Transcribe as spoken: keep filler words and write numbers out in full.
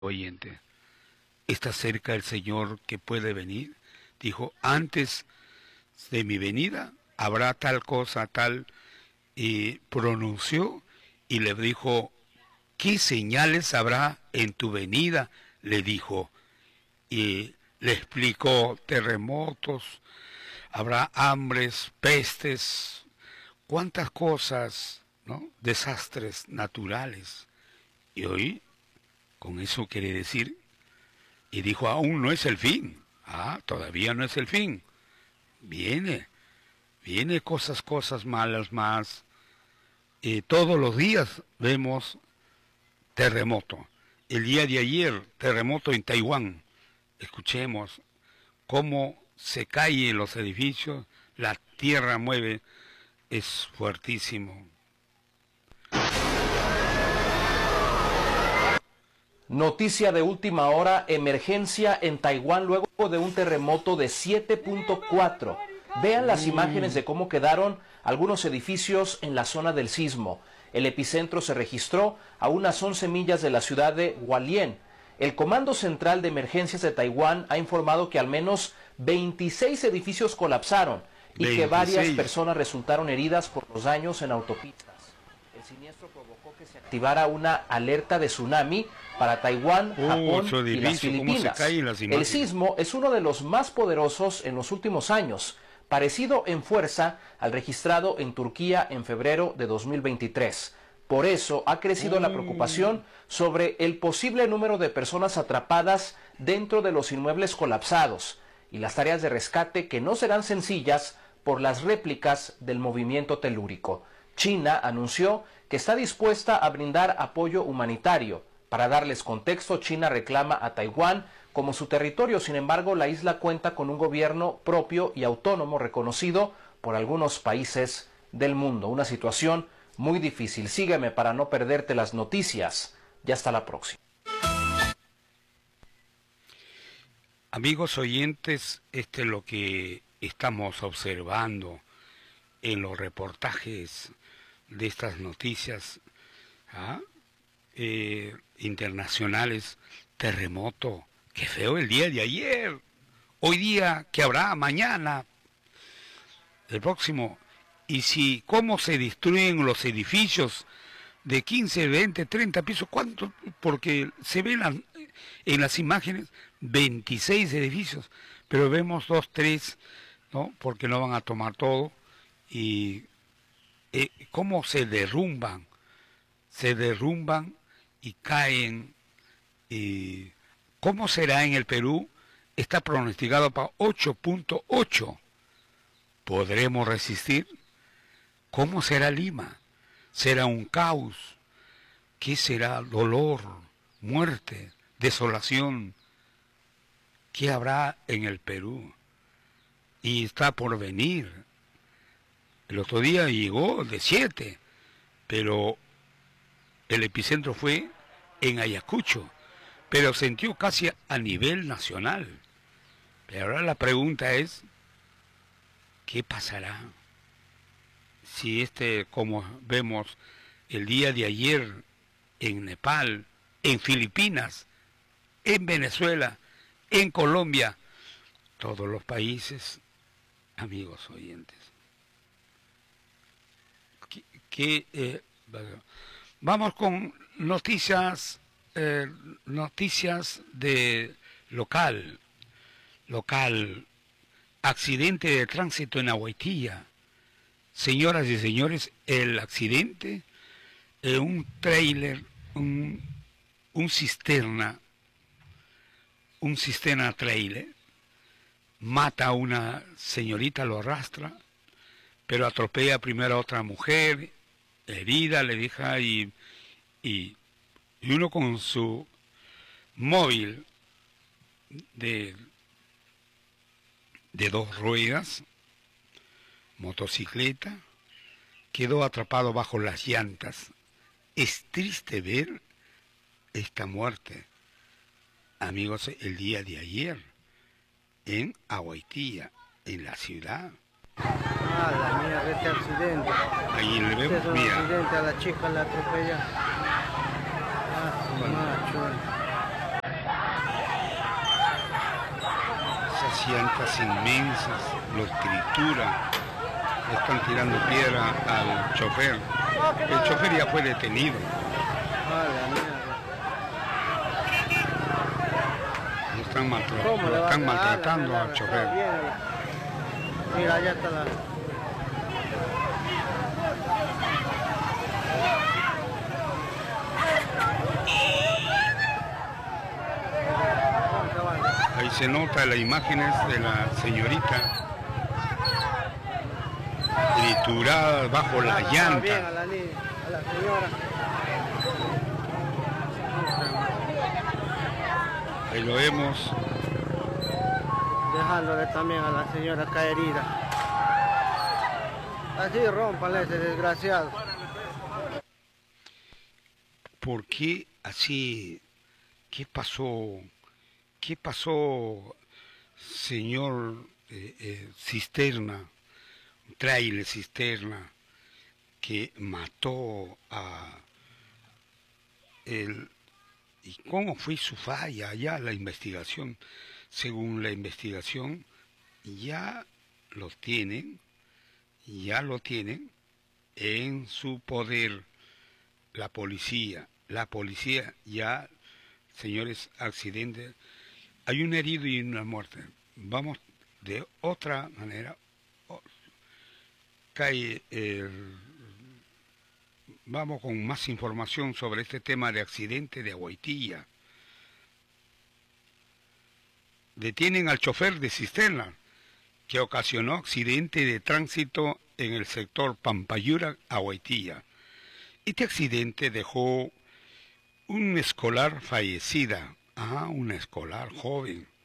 oyente, ¿está cerca el Señor que puede venir? Dijo, antes de mi venida habrá tal cosa, tal, y pronunció y le dijo, ¿qué señales habrá en tu venida? Le dijo, y le explicó terremotos, habrá hambres, pestes, cuántas cosas, ¿no? Desastres naturales. Y hoy, con eso quiere decir, y dijo, aún no es el fin. Ah, todavía no es el fin. Viene, viene cosas, cosas malas más. Eh, todos los días vemos terremoto. El día de ayer, terremoto en Taiwán. Escuchemos cómo se caen los edificios, la tierra mueve, es fuertísimo. Noticia de última hora, emergencia en Taiwán luego de un terremoto de siete punto cuatro. Vean las imágenes de cómo quedaron algunos edificios en la zona del sismo. El epicentro se registró a unas once millas de la ciudad de Hualien. El Comando Central de Emergencias de Taiwán ha informado que al menos veintiséis edificios colapsaron y veintiséis. Que varias personas resultaron heridas por los daños en autopistas. El siniestro provocó que se activara una alerta de tsunami para Taiwán, oh, Japón y las Filipinas. Las el sismo es uno de los más poderosos en los últimos años, parecido en fuerza al registrado en Turquía en febrero de dos mil veintitrés. Por eso ha crecido oh. la preocupación sobre el posible número de personas atrapadas dentro de los inmuebles colapsados y las tareas de rescate que no serán sencillas por las réplicas del movimiento telúrico. China anunció que está dispuesta a brindar apoyo humanitario. Para darles contexto, China reclama a Taiwán como su territorio. Sin embargo, la isla cuenta con un gobierno propio y autónomo reconocido por algunos países del mundo. Una situación muy difícil. Sígueme para no perderte las noticias. Ya hasta la próxima. Amigos oyentes, este es lo que estamos observando en los reportajes de estas noticias ¿ah? eh, internacionales. Terremoto, qué feo el día de ayer, hoy día, que habrá mañana, el próximo, y si cómo se destruyen los edificios de quince, veinte, treinta pisos, ¿cuánto? Porque se ven las, en las imágenes veintiséis edificios, pero vemos dos, tres, ¿no? Porque no van a tomar todo, y eh, cómo se derrumban, se derrumban y caen. Y ¿cómo será en el Perú? Está pronosticado para ocho punto ocho. ¿Podremos resistir? ¿Cómo será Lima? ¿Será un caos? ¿Qué será? Dolor, muerte, desolación. ¿Qué habrá en el Perú? Y está por venir. El otro día llegó de siete, pero el epicentro fue en Ayacucho, pero sintió casi a nivel nacional. Pero ahora la pregunta es, ¿qué pasará? Si este, como vemos el día de ayer en Nepal, en Filipinas, en Venezuela, en Colombia, todos los países, amigos oyentes. ¿Qué, qué, eh, vamos con noticias, eh, noticias de local, local, accidente de tránsito en Agüetía. Señoras y señores, el accidente, eh, un tráiler, un, un cisterna, un cisterna trailer, mata a una señorita, lo arrastra, pero atropella primero a otra mujer, herida, le deja y, y, y uno con su móvil de, de dos ruedas, motocicleta, quedó atrapado bajo las llantas. Es triste ver esta muerte, amigos, el día de ayer en Agüetía, en la ciudad. Ah, la mierda, este accidente. Ahí le vemos, este mira. accidente, a la chica la atropella. Ah, su macho. llantas inmensas, los trituran, están tirando piedra al chofer. El chofer ya fue detenido. Ah, la mierda. Lo están, maltra ¿Cómo le lo va están a maltratando darle, al está chofer. bien. Mira, allá está la... Ahí se nota las imágenes de la señorita triturada bajo la Bien, a llanta. la niña, a la señora. Ahí lo vemos. Dejándole también a la señora caerida. Así rómpanle ese desgraciado. ¿Por qué así? ¿Qué pasó? ¿Qué pasó, señor eh, eh, cisterna, trailer cisterna, que mató a él? ¿Y cómo fue su falla? Ya la investigación, según la investigación, ya lo tienen, ya lo tienen en su poder la policía. La policía ya, señores, accidentes, hay un herido y una muerte. Vamos de otra manera. Cae el... Vamos con más información sobre este tema de accidente de Aguaitilla. Detienen al chofer de cisterna que ocasionó accidente de tránsito en el sector Pampayura, Aguaitilla. Este accidente dejó un escolar fallecida, ah, una escolar joven,